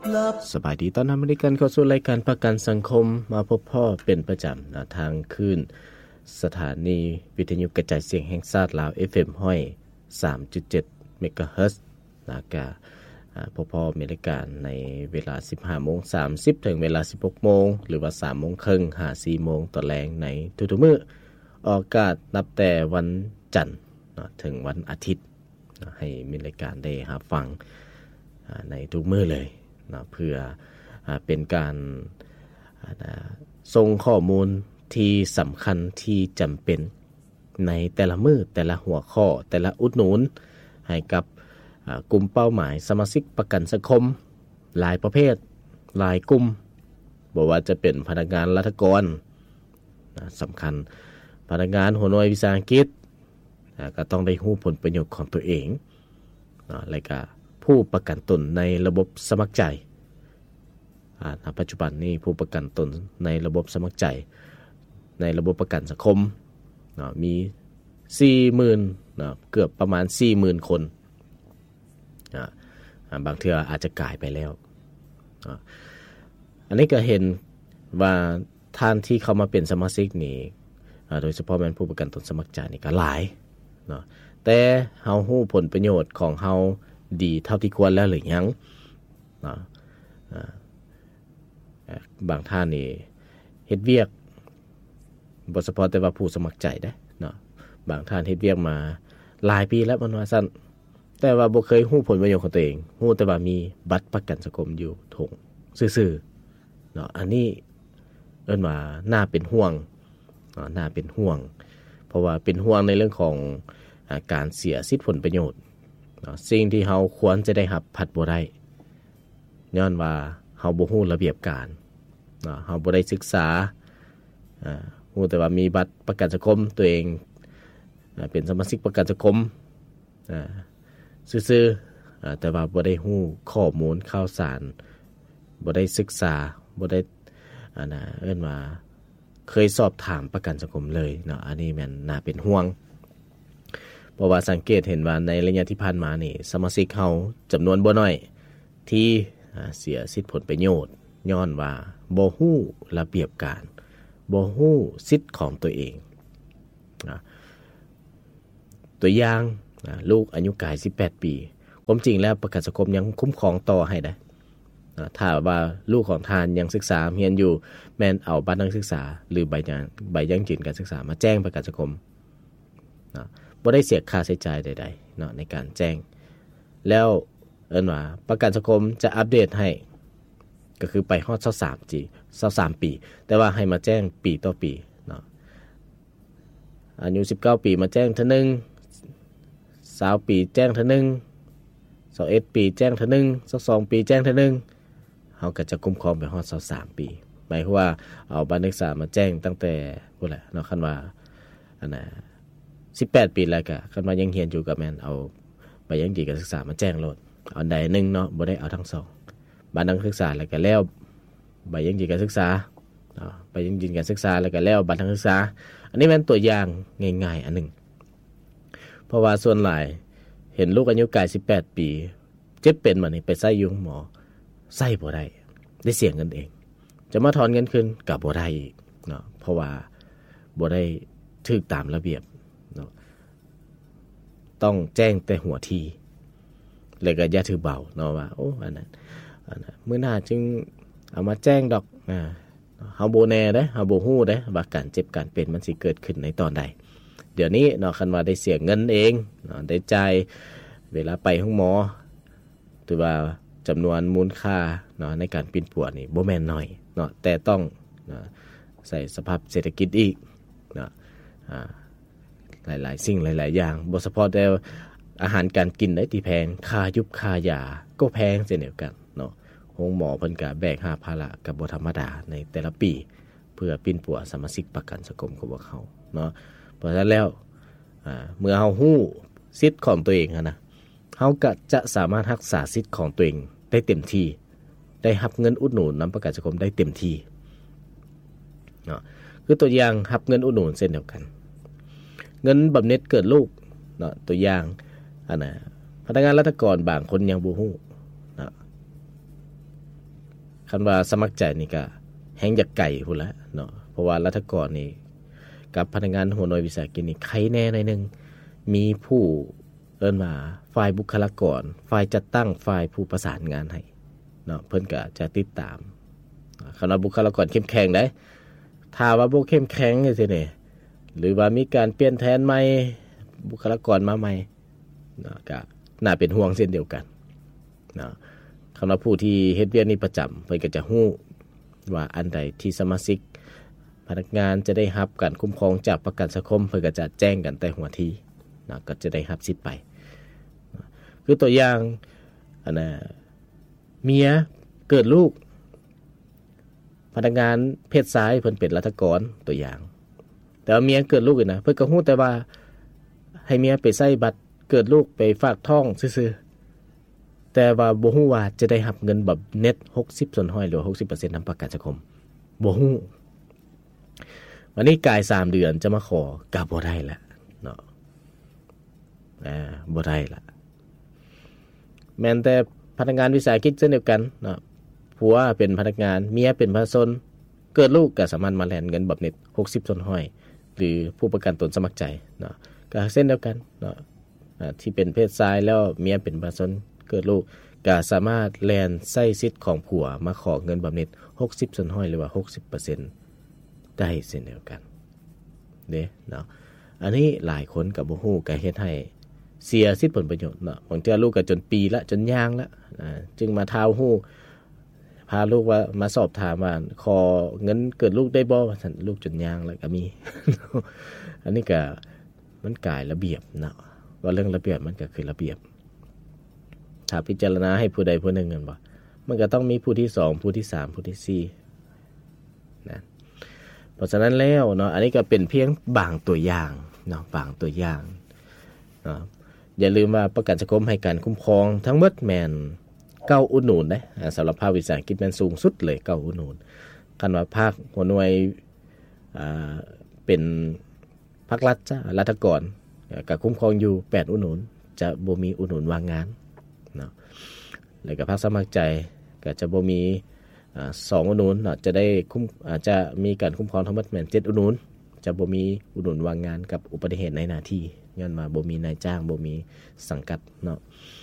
สบายดีตอนอเมริกันเข้าสู่รายการประกันสังคมมาพบพ่อเป็นประจำทางคลื่นสถานีวิทยุกระจายเสียงแห่งชาติลาว FM ห้อย 3.7 เมกะเฮิรตซ์กะพบพ่ออเมริกันในเวลา 15:30 ถึงเวลา 16:00 นหรือว่า 3:30 หา 4:00 นตอนแลงในทุกๆมื้อออกอากาศนับแต่วันจันทร์ถึงวันอาทิตย์ให้มีรายการได้รับฟังในทุกมื้อเลยเพื่อเป็นการส่งข้อมูลที่สำคัญที่จำเป็นในแต่ละมื้อแต่ละหัวข้อแต่ละอุดหนุนให้กับกลุ่มเป้าหมายสมาชิกประกันสังคมหลายประเภทหลายกลุ่มบ่ว่าจะเป็นพนักงานรัฐกรสำคัญพนักงานหัวหน่วยวิสาหกิจก็ต้องได้รู้ผลประโยชน์ของตัวเองและก็ผู้ประกันตนในระบบสมัครใจณปัจจุบันนี้ผู้ประกันตนในระบบสมัครใจในระบบประกันสังคมมี 40,000 เกือบประมาณ 40,000 คนบางเทื่ออาจจะกลายไปแล้วอันนี้ก็เห็นว่าท่านที่เข้ามาเป็นสมาชิกนี่โดยเฉพาะแม่นผู้ประกันตนสมัครใจนี่ก็หลายแต่เฮาฮู้ผลประโยชน์ของเฮาดีเท่าที่ควรแล้วหรือยังบางท่านนี่เฮ็ดเวียกบ่เฉพาะแต่ว่าผู้สมัครใจได้บางท่านเฮ็ดเวียกมาหลายปีแล้วมันว่าซั่นแต่ว่าบ่เคยฮู้ผลประโยชน์ของตัวเองฮู้แต่ว่ามีบัตรประกันสังคมอยู่ถงซื่อๆอันนี้เอิ้นว่าน่าเป็นห่วงน่าเป็นห่วงเพราะว่าเป็นห่วงในเรื่องของการเสียสิทธิผลประโยชน์สิ่งที่เฮาควรจะได้รับผัดบ่ได้ย้อนว่าเฮาบ่ฮู้ระเบียบการเฮาบ่ได้ศึกษาฮู้แต่ว่ามีบัตรประกันสังคมตัวเองเป็นสมาชิกประกันสังคมซื่อๆแต่ว่าบ่ได้ฮู้ข้อมูลข่าวสารบ่ได้ศึกษาบ่ได้เอิ้นว่าเคยสอบถามประกันสังคมเลยอันนี้แม่นน่าเป็นห่วงเพราะว่าสังเกตเห็นว่าในระยะที่ผ่านมานี่สมาชิกเฮาจำนวนบ่น้อยที่เสียสิทธิผลประโยชน์ย้อนว่าบ่ฮู้ระเบียบการบ่ฮู้สิทธิ์ของตัวเองตัวอย่างลูกอายุกาย18ปีความจริงแล้วประกันสังคมยังคุ้มครองต่อให้ได้ถ้าว่าลูกของทานยังศึกษาเรียนอยู่แม่นเอาบัตรนักศึกษาหรือใบยังยืนการศึกษามาแจ้งประกันสังคมบ่ได้เสียค่าใช้จ่ายใดๆในการแจ้งแล้วเอิ้นว่าประกันสังคมจะอัปเดตให้ก็คือไปฮอด23ปีแต่ว่าให้มาแจ้งปีต่อปีอายุ19ปีมาแจ้งเทื่อนึง20ปีแจ้งเทื่อนึง21ปีแจ้งเทื่อนึง22ปีแจ้งเทื่อนึงเฮาก็จะคุ้มครองไปฮอด23ปีหมายความว่าเอาบัตรนักศึกษามาแจ้งตั้งแต่พุ่นแหละคันว่าอันน่ะ18ปีแล้วก็คันว่ายังเรียนอยู่ก็แม่นเอาใบยังดีการศึกษามาแจ้งโลดเอาใดนึงบ่ได้เอาทั้งสองบัตรนักศึกษาแล้วก็แล้วใบยังดีการศึกษาใบยังดีการศึกษาแล้วก็แล้วบัตรนักศึกษาอันนี้แม่นตัวอย่างง่ายๆอันนึงเพราะว่าส่วนหลายเห็นลูกอายุกาย18ปีเจ็บเป็นบัดนี้ไปใส่อยู่หมอใส่บ่ได้เสียเงินเองจะมาถอนเงินคืนก็บ่ได้อีกเพราะว่าบ่ได้ถูกตามระเบียบต้องแจ้งแต่หัวทีแล้วก็อย่าถือเบาว่าโอ้อันนั้นมื้อหน้าจึงเอามาแจ้งดอกเฮาบ่แน่เด้เฮาบ่ฮู้เด้ว่าการเจ็บการเป็นมันสิเกิดขึ้นในตอนใดเดี๋ยวนี้คันว่าได้เสียเงินเองได้จ่ายเวลาไปห้องหมอถือว่าจำนวนมูลค่าในการปิ่นปัวนี่บ่แม่นน้อยแต่ต้องใส่สภาพเศรษฐกิจอีกหลายๆสิ่งหลายๆอย่างบ่เฉพาะแต่อาหารการกินได้ที่แพงค่ายุบค่ายาก็แพงเช่นเดียวกันโรงหมอเพิ่นก็แบกหาภาระก็บ่ธรรมดาในแต่ละปีเพื่อปิ่นปัวสมาชิกประกันสังคมของพวกเขาเพราะฉะนั้นแล้วเมื่อเฮาฮู้สิทธิ์ของตัวเองนะเฮาก็จะสามารถรักษาสิทธิ์ของตัวเองได้เต็มที่ได้รับเงินอุดหนุนนำประกันสังคมได้เต็มที่คือตัวอย่างรับเงินอุดหนุนเช่นเดียวกันเงินบำเหน็จเกิดลูกตัวอย่างพนักงานราชการบางคนยังบ่ฮู้คันว่าสมัครใจนี่ก็แฮงอยากไก่พุ่นละเนาะเพราะว่ารัฐกรนี่กับพนักงานหัวหน่วยวิสาหกิจนี่ใครแน่หน่อยนึงมีผู้เอิ้นว่าฝ่ายบุคลากรฝ่ายจัดตั้งฝ่ายผู้ประสานงานให้เนาะเพิ่นก็จะติดตามคันว่าบุคลากรเข้มแข็งได้ถ้าว่าบ่เข้มแข็งจังซี่นี่หรือว่ามีการเปลี่ยนแทนใหม่บุคลากรมาใหม่เนาะก็น่าเป็นห่วงเช่นเดียวกันเนาะคันว่าผู้ที่เฮ็ดเวียกนี้ประจำเพิ่นก็จะฮู้ว่าอันใดที่สมาชิกพนักงานจะได้รับการคุ้มครองจากประกันสังคมเพิ่นก็จะแจ้งกันแต่หัวทีนะก็จะได้รับสิทธิ์ไปคือตัวอย่างอันน่ะเมียเกิดลูกพนักงานเพศชายเพิ่นเป็นรัฐกรตัวอย่างแต่ว่าเมียเกิดลูกอีกนะเพิ่นก็ฮู้แต่ว่าให้เมียไปใส่บัตรเกิดลูกไปฝากท้องซื่อๆแต่ว่าบ่ฮู้ว่าจะได้รับเงินแบบเน็ต60ส่วนห้อยหรือ 60% นำประกันสังคมบ่ฮู้วันนี้กาย3เดือนจะมาขอก็บ่ได้ละเนาะบ่ได้ละแม้แต่พนักงานวิสาหกิจเช่นเดียวกันเนาะผัวเป็นพนักงานเมียเป็นประชาชนเกิดลูกก็สามารถมาแลนเงินบำเหน็จ60ส่วนห้อยหรือผู้ประกันตนสมัครใจเนาะก็เช่นเดียวกันเนาะที่เป็นเพศชายแล้วเมียเป็นประชาชนเกิดลูกก็สามารถแลนใช้สิทธิ์ของผัวมาขอเงินบำเหน็จ60ส่วนห้อยหรือว่า 60% ได้เช่นเดียวกันเด้เนาะอันนี้หลายคนก็บ่ฮู้ก็เฮ็ดให้เสียสิทธิผลประโยชน์เนาะบางเทื่อลูกก็จนปีละจนย่างละจึงมาท้าวฮู้พาลูกว่ามาสอบถามว่าขอเงินเกิดลูกได้บ่ว่าซั่นลูกจนย่างแล้วก็มี อันนี้ก็มันกายระเบียบเนาะว่าเรื่องระเบียบมันก็คือระเบียบถ้าพิจารณาให้ผู้ใดผู้หนึ่งกันบ่มันก็ต้องมีผู้ที่2ผู้ที่3ผู้ที่4นะเพราะฉะนั้นแล้วเนาะอันนี้ก็เป็นเพียงบางตัวอย่างเนาะบางตัวอย่างเนาะอย่าลืมว่าประกันสังคมให้การคุ้มครองทั้งหมดแม่น9อุดหนุนนะสำหรับภาควิสาหกิจแม่นสูงสุดเลย9อุดหนุนคันว่าภาคหัวหน่วยเป็นภาครัฐจ้ะรัฐกรก็คุ้มครองอยู่8อุดหนุนจะบ่มีอุดหนุนวางงานเนาะแล้วก็ภาคสมัครใจก็จะบ่มี2อุดหนุนเนาะจะได้จะมีการคุ้มครองทั้งหมดแม่น7อุดหนุนจะบ่มีอุดหนุนวางงานกับอุบัติเหตุในหน้าที่ย้อนมาบ่มีนายจ้างบ่มีสังกัดเนาะ